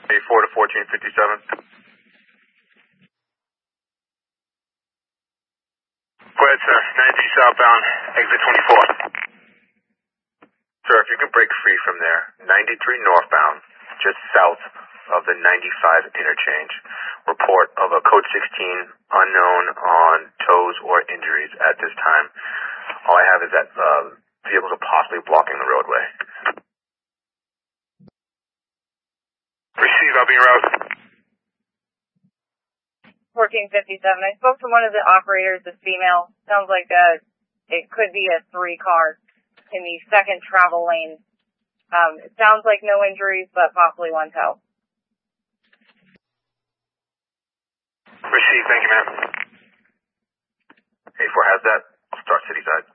A4 to 1457. Go ahead, sir. 93 southbound, exit 24. Sir, if you could break free from there, 93 northbound, just south of the 95 interchange. Report of a code 16 unknown on tows or injuries at this time. All I have is that vehicles are possibly blocking the roadway. Receive, I'll be en route. 1457. I spoke to one of the operators, the female. Sounds like it could be a 3-car in the second travel lane. It sounds like no injuries, but possibly one tow. Receive, thank you, ma'am. A4 has that. I'll start city side.